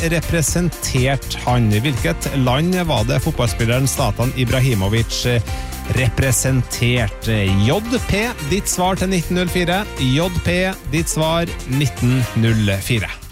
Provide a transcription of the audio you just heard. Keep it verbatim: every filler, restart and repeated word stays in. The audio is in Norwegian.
representert han? Hvilket land var det fotballspilleren Zlatan Ibrahimovic representert? J P, ditt svar til nitten null fire. J P, ditt svar nitten null fire.